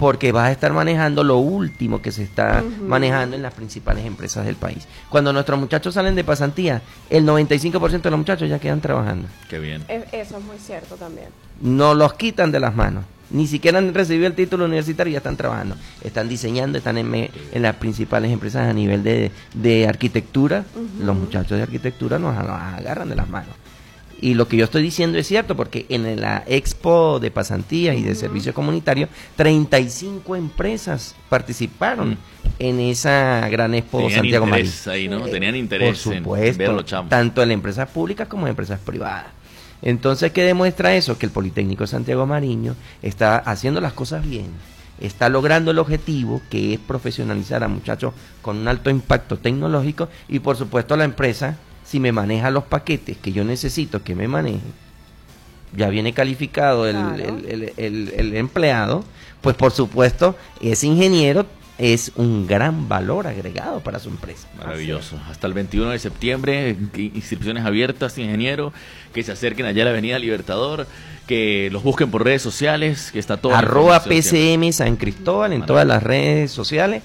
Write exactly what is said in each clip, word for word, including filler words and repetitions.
porque vas a estar manejando lo último que se está Uh-huh. manejando en las principales empresas del país. Cuando nuestros muchachos salen de pasantía, el noventa y cinco por ciento de los muchachos ya quedan trabajando. Qué bien. Es- eso es muy cierto también. No los quitan de las manos. Ni siquiera han recibido el título universitario y ya están trabajando. Están diseñando, están en, me- en las principales empresas a nivel de, de arquitectura. Ujú. Los muchachos de arquitectura nos, nos agarran de las manos. Y lo que yo estoy diciendo es cierto, porque en la Expo de Pasantía y de Ujú. Servicio Comunitario, treinta y cinco empresas participaron Mm. en esa gran Expo Tenían Santiago Marín. interés ahí, ¿no? Sí. Tenían Por interés en supuesto, ver a los chamos. tanto en las empresas públicas como en empresas privadas. Entonces, ¿qué demuestra eso? Que el Politécnico Santiago Mariño está haciendo las cosas bien, está logrando el objetivo, que es profesionalizar a muchachos con un alto impacto tecnológico, y por supuesto la empresa, si me maneja los paquetes que yo necesito que me maneje, ya viene calificado el, Claro. el- el- el- el empleado, pues por supuesto ese ingeniero es un gran valor agregado para su empresa. Maravilloso. Hasta el veintiuno de septiembre, inscripciones abiertas, ingeniero, que se acerquen allá a la Avenida Libertador, que los busquen por redes sociales, que está todo. Arroba P C M San Cristóbal en todas las redes sociales,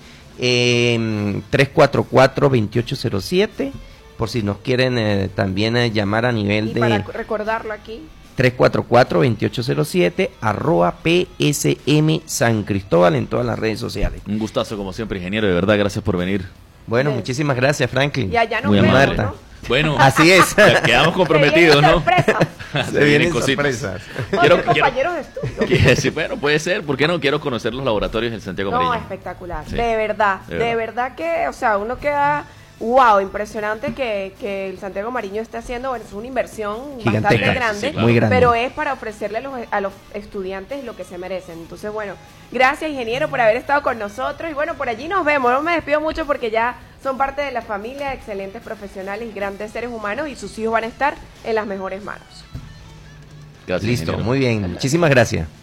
eh, tres cuatro cuatro, dos ocho cero siete, por si nos quieren eh, también eh, llamar a nivel Y de para recordarlo aquí, tres cuatro cuatro, dos ocho cero siete, arroba P S M San Cristóbal en todas las redes sociales. Un gustazo como siempre, ingeniero, de verdad, gracias por venir. Bueno, Bien. muchísimas gracias, Franklin. y allá nos Muy vemos, amable. ¿no? Bueno, Así es. ya quedamos comprometidos, ¿no? Se vienen Se Se vienen vienen cositas. sorpresas. Quiero, Quiero- compañeros de estudio. Que sí, bueno, puede ser, ¿por qué no? Quiero conocer los laboratorios del Santiago No, Mariño. espectacular. Sí. De verdad, De de verdad. verdad. que, o sea, uno queda, wow, impresionante que, que el Santiago Mariño esté haciendo, bueno, es una inversión Gigantesca. bastante Sí, grande, sí, claro. Muy grande. pero es para ofrecerle a los, a los estudiantes lo que se merecen. Entonces, bueno, gracias, ingeniero, por haber estado con nosotros y bueno, por allí nos vemos. No me despido mucho porque ya son parte de la familia, excelentes profesionales y grandes seres humanos y sus hijos van a estar en las mejores manos. Gracias, Listo, ingeniero. muy bien. Muchísimas gracias.